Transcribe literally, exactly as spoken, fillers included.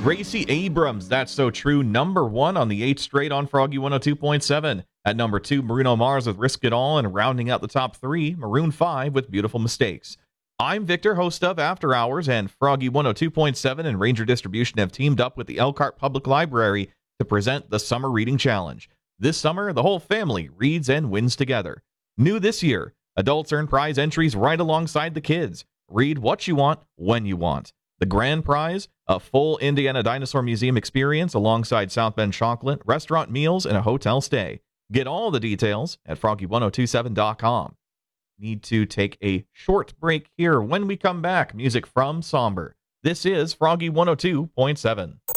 Gracie Abrams, That's So True, number one on the eighth straight on Froggy one oh two point seven. At number two, Bruno Mars with Risk It All, and rounding out the top three, Maroon five with Beautiful Mistakes. I'm Victor, host of After Hours, and Froggy one oh two point seven and Ranger Distribution have teamed up with the Elkhart Public Library to present the Summer Reading Challenge. This summer, the whole family reads and wins together. New this year, adults earn prize entries right alongside the kids. Read what you want, when you want. The grand prize, a full Indiana Dinosaur Museum experience alongside South Bend chocolate, restaurant meals, and a hotel stay. Get all the details at froggy ten twenty-seven dot com. Need to take a short break here. When we come back, music from Somber. This is Froggy one oh two point seven.